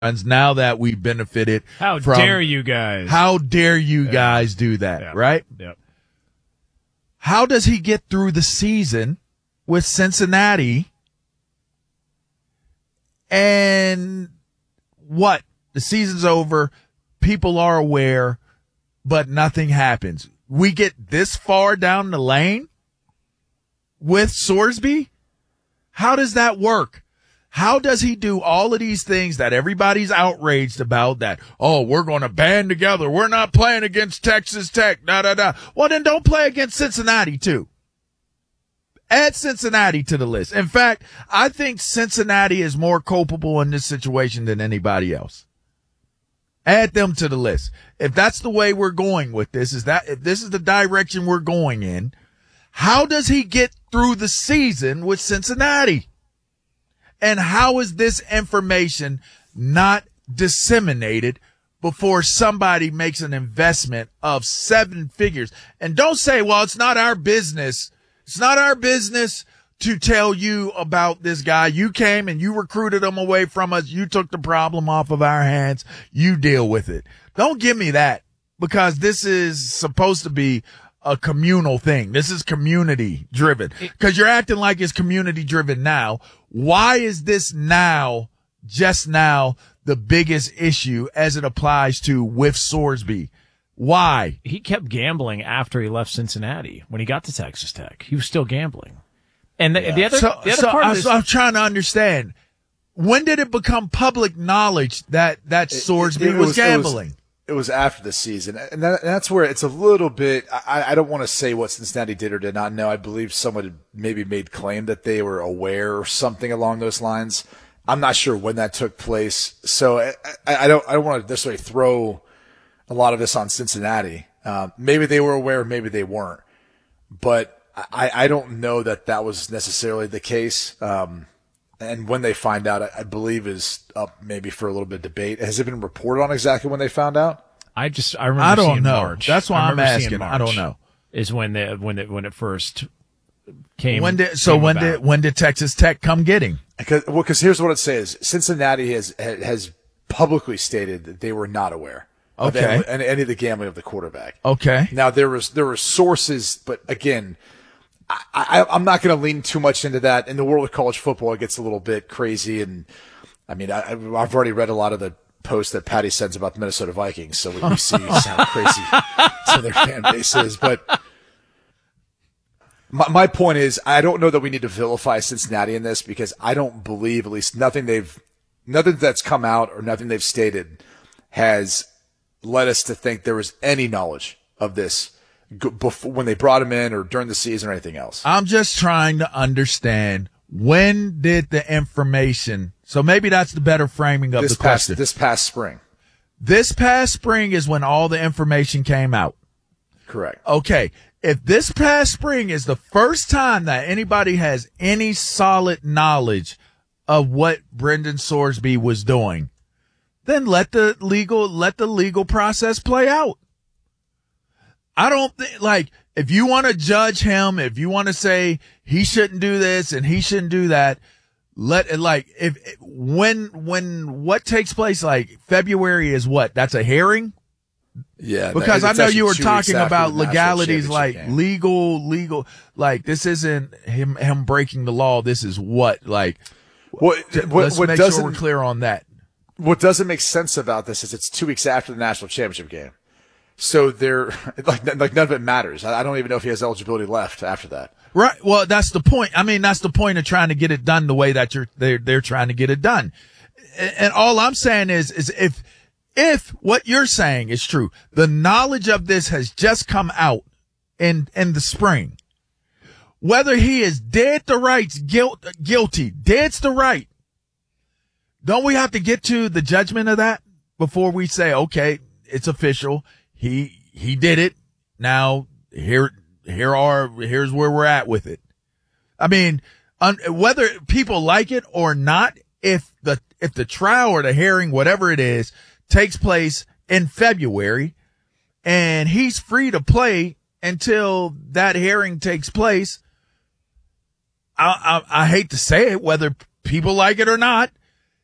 now that we benefited How from. dare you guys? How dare you guys do that, right? Yep. How does he get through the season with Cincinnati? And what? The season's over. People are aware, but nothing happens. We get this far down the lane with Sorsby? How does that work? How does he do all of these things that everybody's outraged about that, oh, we're going to band together. We're not playing against Texas Tech, da-da-da. Well, then don't play against Cincinnati, too. Add Cincinnati to the list. In fact, I think Cincinnati is more culpable in this situation than anybody else. Add them to the list. If that's the way we're going with this, if this is the direction we're going in, how does he get through the season with Cincinnati? And how is this information not disseminated before somebody makes an investment of 7 figures? And don't say, well, it's not our business. It's not our business to tell you about this guy. You came and you recruited him away from us. You took the problem off of our hands. You deal with it. Don't give me that, because this is supposed to be a communal thing. This is community driven, because you're acting like it's community driven now. Why is this just now, the biggest issue as it applies to with Sorsby? Why? He kept gambling after he left Cincinnati. When he got to Texas Tech, he was still gambling. And the other part of this, I'm trying to understand, when did it become public knowledge that Sorsby was gambling? It was after the season, and that's where it's a little bit. I don't want to say what Cincinnati did or did not know. I believe someone had maybe made claim that they were aware or something along those lines. I'm not sure when that took place, so I don't want to necessarily throw a lot of this on Cincinnati. Maybe they were aware, maybe they weren't, but I don't know that was necessarily the case. And when they find out, I believe is up maybe for a little bit of debate. Has it been reported on exactly when they found out? I remember. I don't seeing know. March. That's why I'm asking. March I don't know. Is when it first came. When did Texas Tech come get him? Because here's what it says: Cincinnati has publicly stated that they were not aware of any of the gambling of the quarterback. Okay. Now there were sources, but again, I'm not going to lean too much into that. In the world of college football, it gets a little bit crazy, and I mean, I've already read a lot of the posts that Patty sends about the Minnesota Vikings, so we see how crazy some of their fan base is. But my point is, I don't know that we need to vilify Cincinnati in this, because I don't believe, at least nothing that's come out or nothing they've stated has led us to think there was any knowledge of this before, when they brought him in or during the season or anything else. I'm just trying to understand, when did the information, so maybe that's the better framing of the question. This past spring. This past spring is when all the information came out. Correct. Okay. If this past spring is the first time that anybody has any solid knowledge of what Brendan Sorsby was doing, then let the legal process play out. I don't think, like, if you want to judge him, if you want to say he shouldn't do this and he shouldn't do that, when what takes place, like February is what? That's a hearing? Yeah. Because I know you were talking about legalities, like game. legal, like this isn't him breaking the law. This is what, like, let's make sure we're clear on that. What doesn't make sense about this is it's 2 weeks after the national championship game. So they're like none of it matters. I don't even know if he has eligibility left after that. Right. Well, that's the point. I mean, that's the point of trying to get it done the way that they're trying to get it done. And all I'm saying is if what you're saying is true, the knowledge of this has just come out in the spring, whether he is dead to rights, guilty, dead's to right, don't we have to get to the judgment of that before we say, okay, it's official. He did it. Now here's where we're at with it. I mean, whether people like it or not, if the trial or the hearing, whatever it is, takes place in February and he's free to play until that hearing takes place, I hate to say it, whether people like it or not,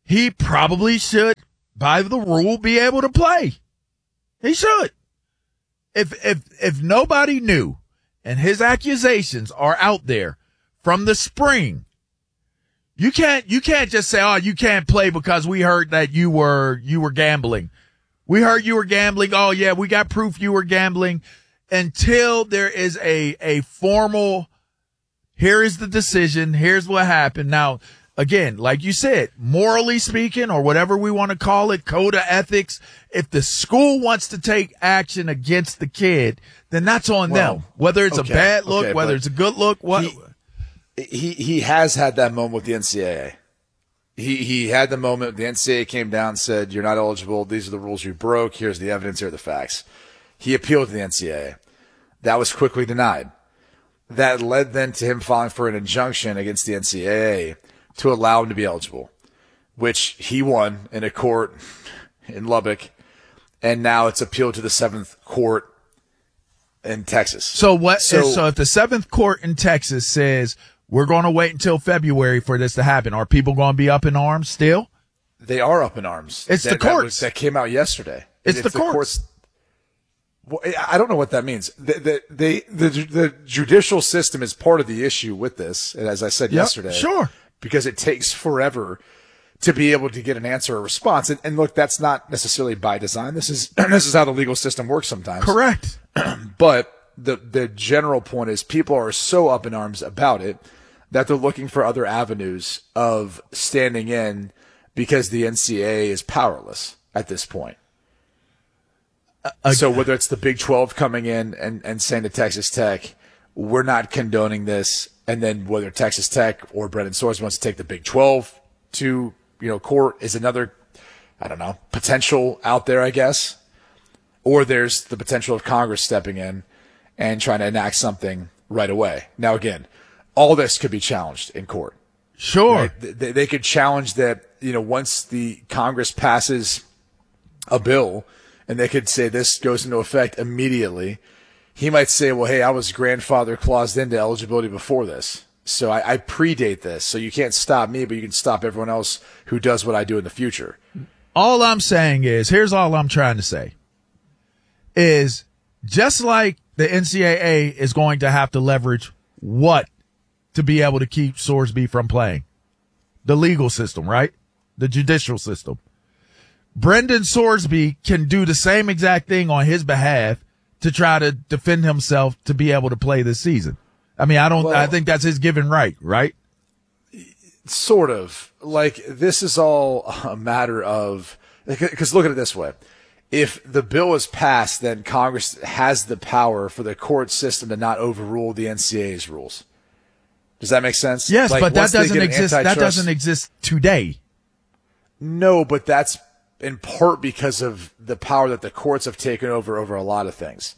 he probably should, by the rule, be able to play. He should. If nobody knew and his accusations are out there from the spring, you can't just say, oh, you can't play because we heard that you were gambling. We heard you were gambling. Oh yeah, we got proof you were gambling. Until there is a formal, here is the decision, here's what happened. Now, again, like you said, morally speaking, or whatever we want to call it, code of ethics, if the school wants to take action against the kid, then that's on them. Whether it's a bad look, whether it's a good look, what. He has had that moment with the NCAA. He had the moment the NCAA came down and said, you're not eligible. These are the rules you broke. Here's the evidence. Here are the facts. He appealed to the NCAA. That was quickly denied. That led then to him filing for an injunction against the NCAA to allow him to be eligible, which he won in a court in Lubbock. And now it's appealed to the 7th court in Texas. So if the 7th court in Texas says, we're going to wait until February for this to happen, are people going to be up in arms still? They are up in arms. It's the courts. That came out yesterday. It's the courts. Well, I don't know what that means. The judicial system is part of the issue with this. And as I said yesterday, sure, because it takes forever to be able to get an answer or response. And look, that's not necessarily by design. This is how the legal system works sometimes. Correct. But the general point is people are so up in arms about it that they're looking for other avenues of standing in because the NCAA is powerless at this point. So whether it's the Big 12 coming in and saying to Texas Tech, we're not condoning this, and then whether Texas Tech or Brendan Soares wants to take the Big 12 to, court is another, potential out there, I guess. Or there's the potential of Congress stepping in and trying to enact something right away. Now, again, all this could be challenged in court. Sure. Right? They could challenge that, once the Congress passes a bill, and they could say this goes into effect immediately. He might say, well, hey, I was grandfather claused into eligibility before this. So I predate this. So you can't stop me, but you can stop everyone else who does what I do in the future. All I'm saying is, here's all I'm trying to say, is just like the NCAA is going to have to leverage what to be able to keep Sorsby from playing? The legal system, right? The judicial system. Brendan Sorsby can do the same exact thing on his behalf to try to defend himself to be able to play this season. I mean, I think that's his given right? Sort of. Like, this is all a matter of, because look at it this way. If the bill is passed, then Congress has the power for the court system to not overrule the NCAA's rules. Does that make sense? Yes, but that doesn't exist. That doesn't exist today. No, but that's in part because of the power that the courts have taken over a lot of things.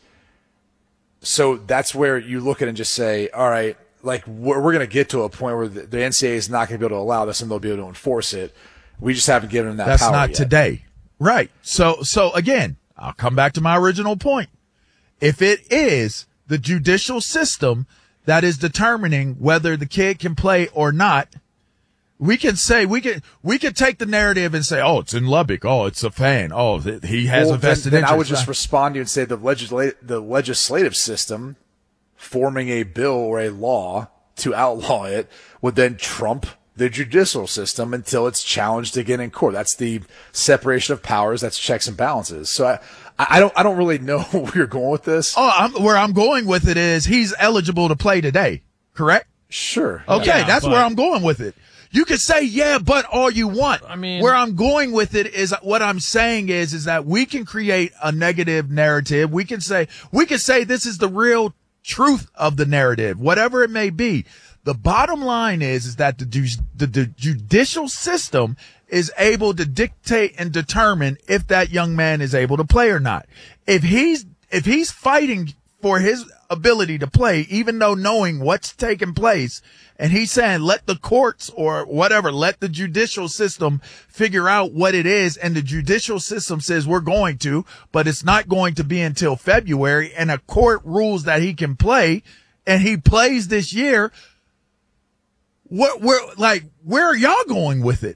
So that's where you look at it and just say, all right, like we're going to get to a point where the NCAA is not going to be able to allow this and they'll be able to enforce it. We just haven't given them that power yet. That's not today. Right. So again, I'll come back to my original point. If it is the judicial system that is determining whether the kid can play or not, we can say, we could take the narrative and say, oh, it's in Lubbock. Oh, it's a fan. Oh, he has a vested interest. Then I would just respond to you and say the legislative system forming a bill or a law to outlaw it would then trump the judicial system until it's challenged again in court. That's the separation of powers. That's checks and balances. So I don't really know where you're going with this. Where I'm going with it is he's eligible to play today. Correct? Sure. Okay. Yeah, that's where I'm going with it. You could say, yeah, but all you want. I mean, where I'm going with it is what I'm saying is that we can create a negative narrative. We can say this is the real truth of the narrative, whatever it may be. The bottom line is that the judicial system is able to dictate and determine if that young man is able to play or not. If he's fighting for his ability to play, even though knowing what's taking place, and he's saying, let the courts or whatever, let the judicial system figure out what it is. And the judicial system says we're going to, but it's not going to be until February. And a court rules that he can play and he plays this year. Where are y'all going with it?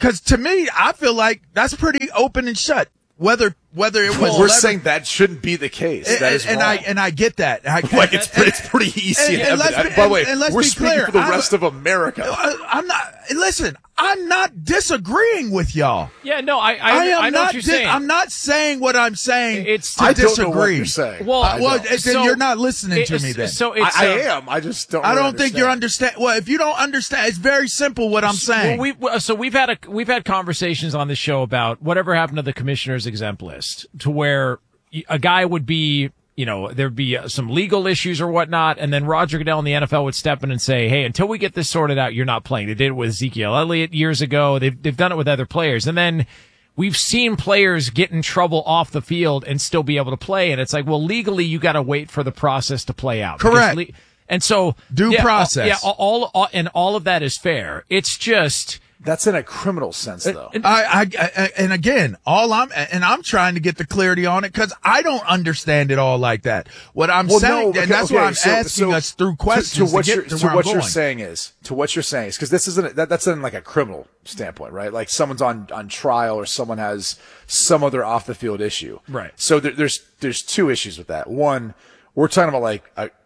Because to me, I feel like that's pretty open and shut. Whether it was, we're saying that shouldn't be the case. That is wrong. I get that. It's pretty easy. By the way, we're speaking for the rest of America. I'm not. Listen, I'm not disagreeing with y'all. Yeah, no, I know what you're saying. I'm not saying what I'm saying. It's to disagree. Don't know what you're saying. Then you're not listening to me. Then I am. I just don't. I don't think you're understand. Well, if you don't understand, it's very simple what I'm saying. Well, we've had conversations on this show about whatever happened to the commissioner's exempt list, to where a guy would be, there'd be some legal issues or whatnot, and then Roger Goodell and the NFL would step in and say, hey, until we get this sorted out, you're not playing. They did it with Ezekiel Elliott years ago. They've done it with other players. And then we've seen players get in trouble off the field and still be able to play. And it's like, well, legally, you got to wait for the process to play out. Correct. And so due process. All of that is fair. It's just, that's in a criminal sense, though. And again, I'm trying to get the clarity on it because I don't understand it all like that. What I'm saying, and that's why I'm asking us through questions to what you're saying is, because this isn't, that's in like a criminal standpoint, right? Like someone's on trial or someone has some other off the field issue. Right. So there's two issues with that. One, we're talking about like,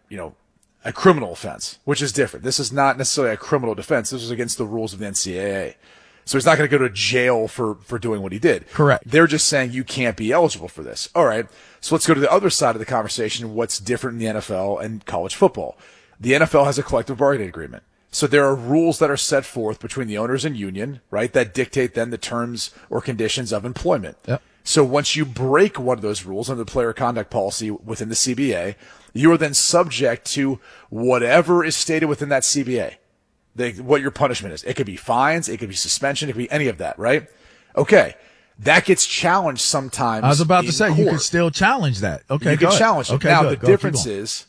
a criminal offense, which is different. This is not necessarily a criminal defense. This is against the rules of the NCAA. So he's not going to go to jail for doing what he did. Correct. They're just saying you can't be eligible for this. All right. So let's go to the other side of the conversation. What's different in the NFL and college football? The NFL has a collective bargaining agreement. So there are rules that are set forth between the owners and union, right, that dictate then the terms or conditions of employment. Yep. So once you break one of those rules under the player conduct policy within the CBA, you are then subject to whatever is stated within that CBA, what your punishment is. It could be fines, it could be suspension, it could be any of that, right? Okay. That gets challenged sometimes. I was about to say, court. you can still challenge that. Okay. You can challenge it. Okay, now, good. the difference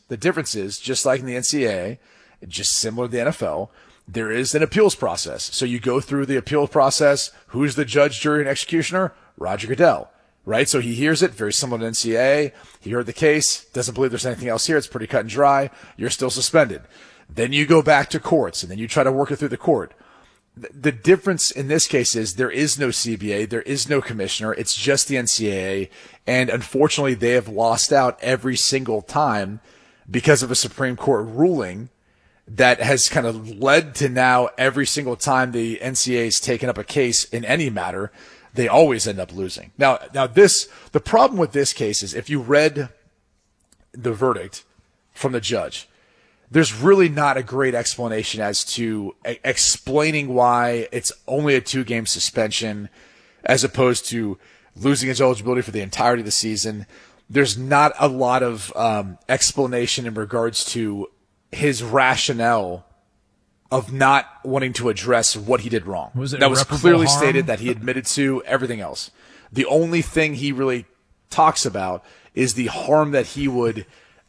is, just like in the NCAA, just similar to the NFL, there is an appeals process. So you go through the appeals process. Who's the judge, jury, and executioner? Roger Goodell. Right? So he hears it, very similar to NCAA. He heard the case, doesn't believe there's anything else here. It's pretty cut and dry. You're still suspended. Then you go back to courts, and then you try to work it through the court. The difference in this case is there is no CBA, there is no commissioner. It's just the NCAA. And unfortunately, they have lost out every single time because of a Supreme Court ruling that has kind of led to now every single time the NCAA has taken up a case in any matter, they always end up losing. Now the problem with this case is if you read the verdict from the judge, there's really not a great explanation as to explaining why it's only a 2-game suspension as opposed to losing his eligibility for the entirety of the season. There's not a lot of explanation in regards to his rationale of not wanting to address what he did wrong. That was clearly stated that he admitted to everything else. The only thing he really talks about is the harm that he would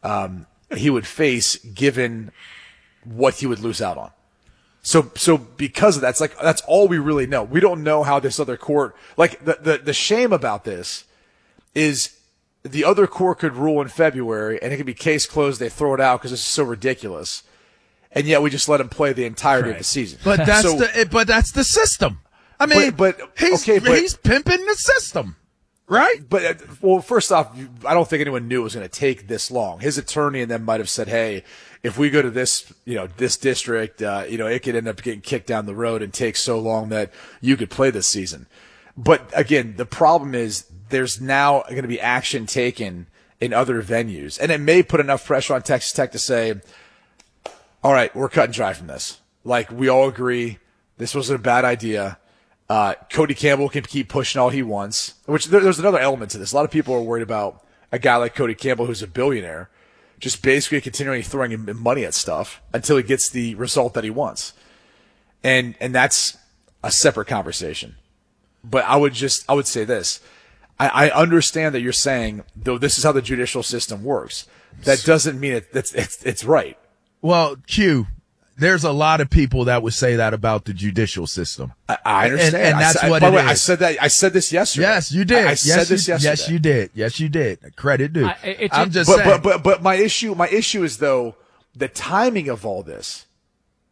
face given what he would lose out on. So because of that, it's like, that's all we really know. We don't know how this other court, like the shame about this is the other court could rule in February and it could be case closed. They throw it out because it's so ridiculous. And yet we just let him play the entirety of the season. But that's the system. I mean, he's pimping the system, right? But first off, I don't think anyone knew it was going to take this long. His attorney and them might have said, "Hey, if we go to this, this district, it could end up getting kicked down the road and take so long that you could play this season." But again, the problem is there's now going to be action taken in other venues, and it may put enough pressure on Texas Tech to say, all right, we're cut and dry from this. Like, we all agree this was a bad idea. Cody Campbell can keep pushing all he wants, which there's another element to this. A lot of people are worried about a guy like Cody Campbell, who's a billionaire, just basically continually throwing money at stuff until he gets the result that he wants. And that's a separate conversation. But I would say this. I understand that you're saying, though, this is how the judicial system works. That doesn't mean it's right. Well, Q, there's a lot of people that would say that about the judicial system. I understand. And that's what it is. I said this yesterday. Yes, you did. I said this yesterday. Yes, you did. Yes, you did. Credit due. I'm just saying. But my issue is, though, the timing of all this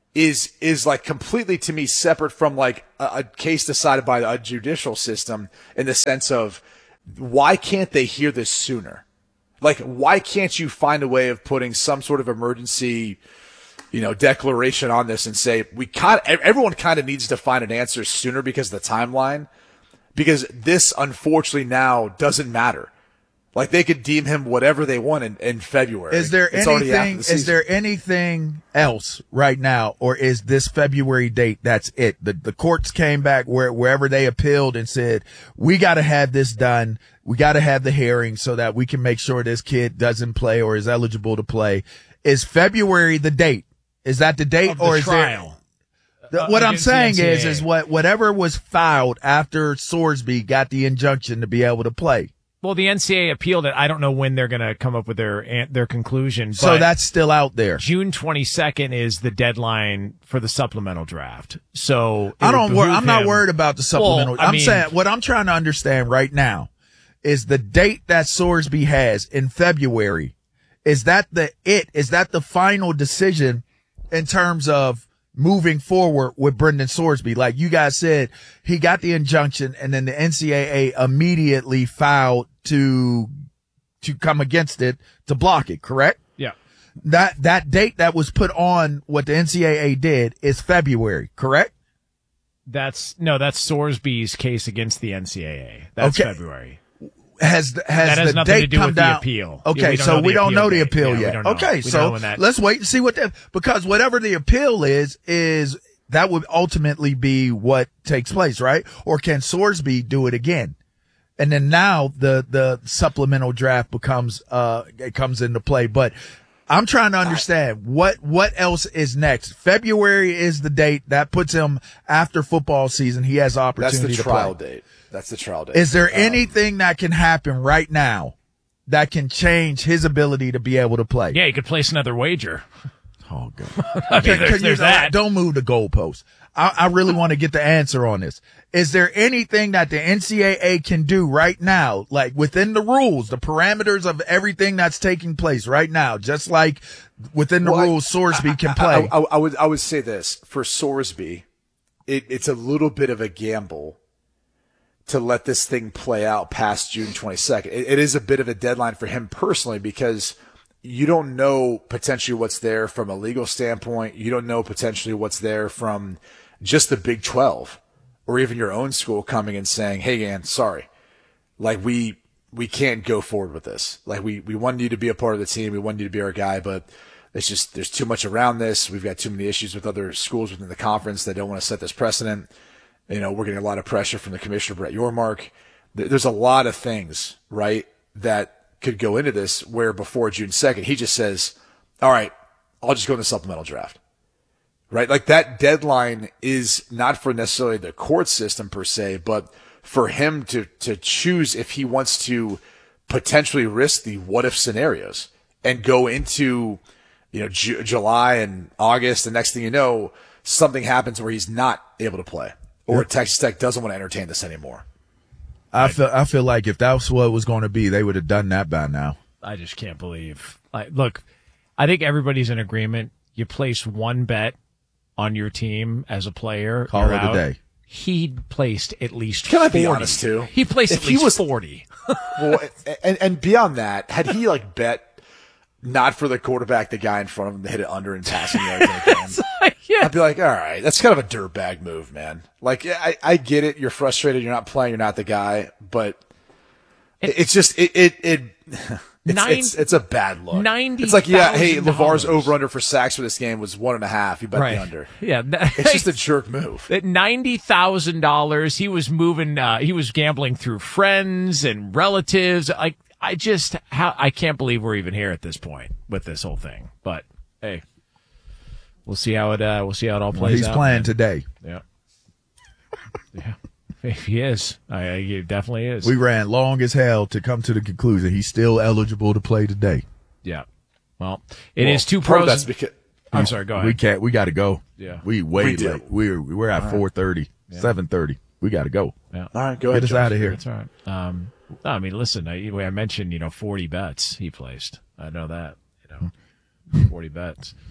is like completely to me separate from like a case decided by a judicial system in the sense of why can't they hear this sooner? Like, why can't you find a way of putting some sort of emergency, declaration on this and say everyone kind of needs to find an answer sooner because of the timeline, because this unfortunately now doesn't matter. Like, they could deem him whatever they want in February. Is there anything else right now, or is this February date, that's it? The courts came back wherever they appealed and said, we got to have this done. We got to have the hearing so that we can make sure this kid doesn't play or is eligible to play. Is February the date? Is that the date, of the or is trial? What I'm saying the is whatever was filed after Sorsby got the injunction to be able to play. Well, the NCAA appealed it. I don't know when they're going to come up with their conclusion. So but that's still out there. June 22nd is the deadline for the supplemental draft. So I'm not worried about the supplemental. Well, I'm saying what I'm trying to understand right now is the date that Sorsby has in February. Is that the final decision in terms of moving forward with Brendan Sorsby? Like you guys said, he got the injunction and then the NCAA immediately filed to come against it, to block it, correct? Yeah. That date that was put on what the NCAA did is February, correct? That's Sorsby's case against the NCAA. That's okay. February. Has nothing the to date do come with down? the appeal. Okay, yeah, we don't know the appeal yet. We don't know. Okay, so let's wait and see because whatever the appeal is that would ultimately be what takes place, right? Or can Sorsby do it again? And then now the supplemental draft it comes into play. But I'm trying to understand what else is next. February is the date that puts him after football season. He has opportunity to play. That's the trial date. Is there anything that can happen right now that can change his ability to be able to play? Yeah, he could place another wager. Oh, God. I mean, there's that. Don't move the goalpost. I really want to get the answer on this. Is there anything that the NCAA can do right now, like within the rules, the parameters of everything that's taking place right now, just like within the rules Sorsby can play? I would say this. For Sorsby, it's a little bit of a gamble to let this thing play out past June 22nd. It is a bit of a deadline for him personally because you don't know potentially what's there from a legal standpoint. You don't know potentially what's there from just the Big 12 or even your own school coming and saying, hey, man, sorry. Like, we can't go forward with this. Like, we wanted you to be a part of the team. We wanted you to be our guy, but there's too much around this. We've got too many issues with other schools within the conference that don't want to set this precedent. We're getting a lot of pressure from the commissioner, Brett Yormark. There's a lot of things, right, that could go into this where before June 2nd, he just says, all right, I'll just go in the supplemental draft, right? Like, that deadline is not for necessarily the court system per se, but for him to choose if he wants to potentially risk the what if scenarios and go into, July and August. The next thing you know, something happens where he's not able to play. Or Texas Tech doesn't want to entertain this anymore. I feel like if that's what it was going to be, they would have done that by now. I just can't believe. Look, I think everybody's in agreement. You place one bet on your team as a player. Call it a day. He placed at least 40. Can I be honest, too? He placed at least 40. Well, and beyond that, had he bet not for the quarterback, the guy in front of him to hit it under and passing yards in the game, yeah. I'd be like, all right, that's kind of a dirtbag move, man. Like, I get it. You're frustrated. You're not playing. You're not the guy. But it's just it's a bad look. It's like, yeah, hey, LeVar's over-under for sacks for this game was 1.5. You bet the under. Yeah. It's just a jerk move. At $90,000, he was moving, he was gambling through friends and relatives. I can't believe we're even here at this point with this whole thing. But hey, we'll see how it all plays He's out. He's playing today. Yeah. Yeah. He is. He definitely is. We ran long as hell to come to the conclusion he's still eligible to play today. Yeah. Well, it is two pros. That's because I'm sorry. Go ahead. We got to go. Yeah. We late. We're at 4:30, 7:30. We got to go. Yeah. All right. Go ahead. Get us out of here. That's all right. I mean, listen. I mentioned 40 bets he placed. I know that. 40 bets.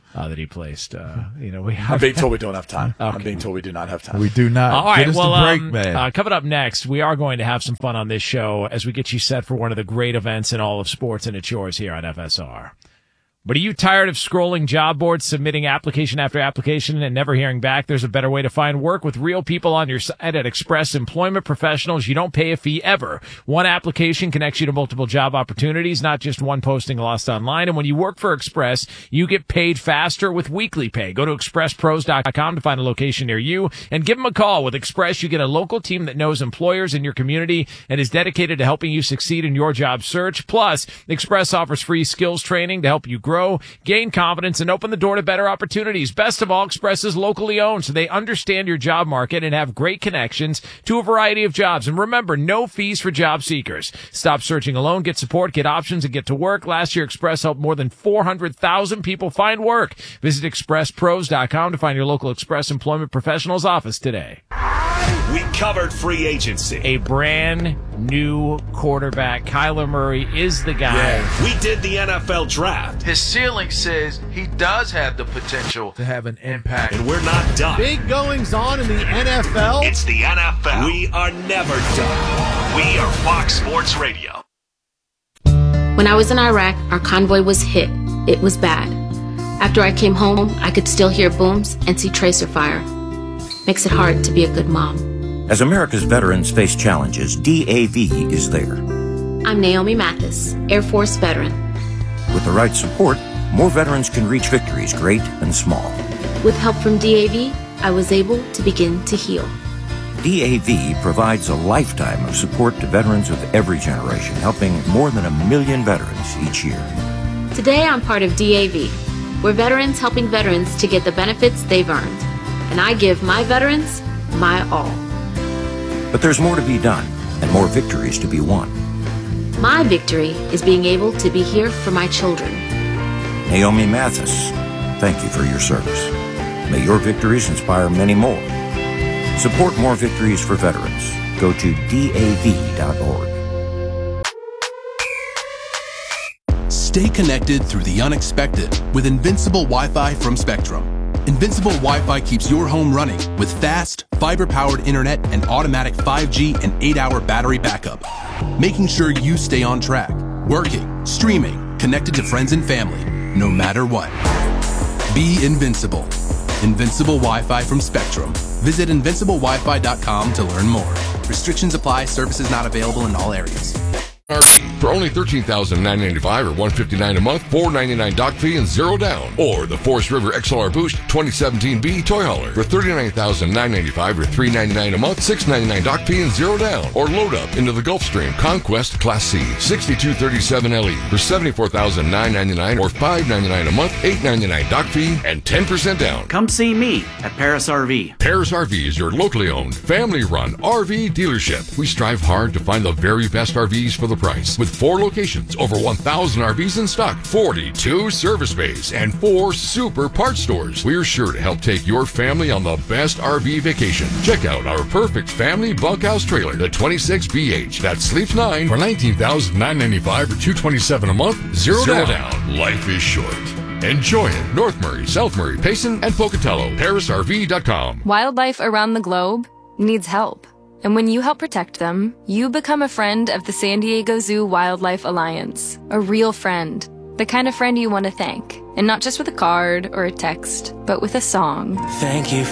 that he placed. We I'm have. being told we don't have time. Okay. I'm being told we do not have time. We do not. All right, Get us well, the break, man. coming up next, we are going to have some fun on this show as we get you set for one of the great events in all of sports, and it's yours here on FSR. But are you tired of scrolling job boards, submitting application after application, and never hearing back? There's a better way to find work with real people on your site at Express Employment Professionals. You don't pay a fee ever. One application connects you to multiple job opportunities, not just one posting lost online. And when you work for Express, you get paid faster with weekly pay. Go to expresspros.com to find a location near you and give them a call. With Express, you get a local team that knows employers in your community and is dedicated to helping you succeed in your job search. Plus, Express offers free skills training to help you grow, gain confidence, and open the door to better opportunities. Best of all, Express is locally owned, so they understand your job market and have great connections to a variety of jobs. And remember, no fees for job seekers. Stop searching alone, get support, get options, and get to work. Last year, Express helped more than 400,000 people find work. Visit expresspros.com to find your local Express Employment Professionals office today. We covered free agency. A brand new quarterback. Kyler Murray is the guy. We did the NFL draft. His ceiling says he does have the potential to have an impact. And we're not done. Big goings on in the NFL. It's the NFL. We are never done. We are Fox Sports Radio. When I was in Iraq, our convoy was hit. It was bad. After I came home, I could still hear booms and see tracer fire. Makes it hard to be a good mom. As America's veterans face challenges, DAV is there. I'm Naomi Mathis, Air Force veteran. With the right support, more veterans can reach victories, great and small. With help from DAV, I was able to begin to heal. DAV provides a lifetime of support to veterans of every generation, helping more than 1 million veterans each year. Today, I'm part of DAV. We're veterans helping veterans to get the benefits they've earned. And I give my veterans my all. But there's more to be done and more victories to be won. My victory is being able to be here for my children. Naomi Mathis, thank you for your service. May your victories inspire many more. Support more victories for veterans. Go to DAV.org. Stay connected through the unexpected with Invincible Wi-Fi from Spectrum. Invincible Wi-Fi keeps your home running with fast, fiber-powered internet and automatic 5G and 8-hour battery backup, making sure you stay on track, working, streaming, connected to friends and family, no matter what. Be invincible. Invincible Wi-Fi from Spectrum. Visit invinciblewifi.com to learn more. Restrictions apply. Services not available in all areas. For only $13,995 or $159 a month, $499 dock fee and $0 down. Or the Forest River XLR Boost 2017B toy hauler for $39,995 or $399 a month, $699 dock fee and $0 down. Or load up into the Gulfstream Conquest Class C 6237 LE for $74,999 or $599 a month, $899 dock fee and 10% down. Come see me at Paris RV. Paris RV is your locally owned, family-run RV dealership. We strive hard to find the very best RVs for the price. With 4 locations, over 1,000 RVs in stock, 42 service bays, and 4 super parts stores, we're sure to help take your family on the best RV vacation. Check out our perfect family bunkhouse trailer, the 26BH, that sleeps 9 for $19,995 or $227 a month, $0 down. Life is short. Enjoy it. North Murray, South Murray, Payson, and Pocatello. ParisRV.com. Wildlife around the globe needs help. And when you help protect them, you become a friend of the San Diego Zoo Wildlife Alliance. A real friend. The kind of friend you want to thank. And not just with a card or a text, but with a song. Thank you